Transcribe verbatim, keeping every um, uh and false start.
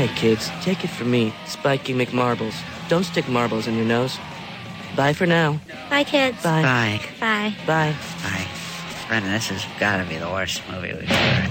Hey, kids, take it from me, Spiky McMarbles. Don't stick marbles in your nose. Bye for now. Bye, kids. Bye. Bye. Bye. Bye. Bye. Brendan, this has got to be the worst movie we've ever